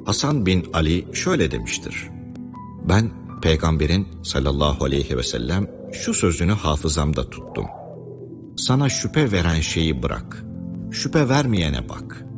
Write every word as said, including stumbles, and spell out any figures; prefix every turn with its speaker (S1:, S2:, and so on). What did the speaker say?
S1: Hasan bin Ali şöyle demiştir: Ben Peygamberin sallallahu aleyhi ve sellem şu sözünü hafızamda tuttum. Sana şüphe veren şeyi bırak, şüphe vermeyene bak.